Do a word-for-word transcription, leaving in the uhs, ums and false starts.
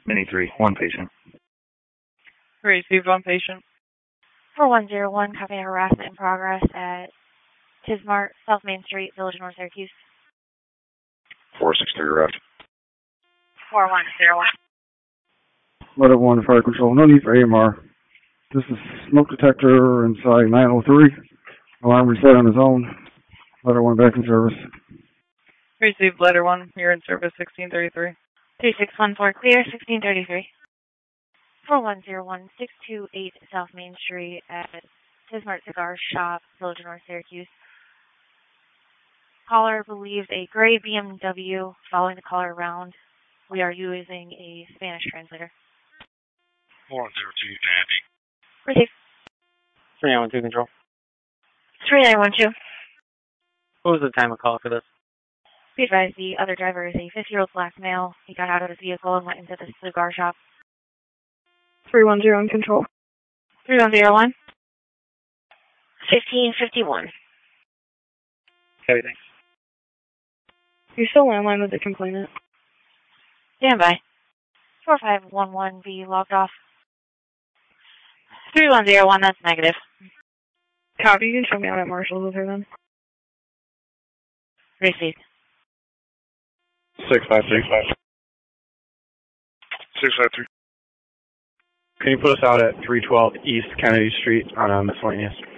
Mini three, one patient. Received one patient. four one zero one, copy harassment in progress at Tismart, South Main Street, Village, North Syracuse. four six three arrived. four one zero one. Letter one, fire control. No need for A M R. This is smoke detector inside nine oh three. Alarm reset on his own. Letter one back in service. Received letter one. You're in service sixteen thirty-three. three six one four clear, sixteen thirty-three. four one zero one, six two eight South Main Street at Tismart Cigar Shop, Village, North Syracuse. Caller believes a gray B M W. Following the caller around, we are using a Spanish translator. four one zero two, Andy. Receive. three nine one two control. three nine one two. What was the time of call for this? Be advised, the other driver is a fifty-year-old black male. He got out of his vehicle and went into the cigar shop. three one zero in control. three one zero one. fifteen fifty-one. Okay, thanks. You're still landline with the complainant. Stand by. four five one one be logged off. three one zero one, that's negative. Copy, you can show me out at Marshall's with her then. Received. six five three. six five three. Can you put us out at three twelve East Kennedy Street on a miscellaneous?